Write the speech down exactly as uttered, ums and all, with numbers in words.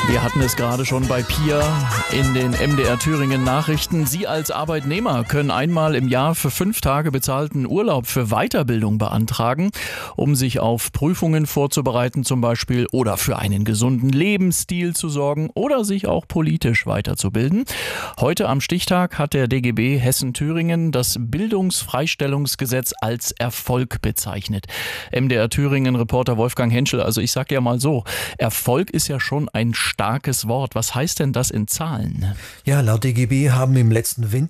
Wir hatten es gerade schon bei Pia in den M D R Thüringen Nachrichten. Sie als Arbeitnehmer können einmal im Jahr für fünf Tage bezahlten Urlaub für Weiterbildung beantragen, um sich auf Prüfungen vorzubereiten zum Beispiel oder für einen gesunden Lebensstil zu sorgen oder sich auch politisch weiterzubilden. Heute am Stichtag hat der D G B Hessen-Thüringen das Bildungsfreistellungsgesetz als Erfolg bezeichnet. M D R Thüringen-Reporter Wolfgang Henschel, also ich sag ja mal so, Erfolg ist ja schon ein starkes Wort. Was heißt denn das in Zahlen? Ja, laut D G B haben im letzten Winter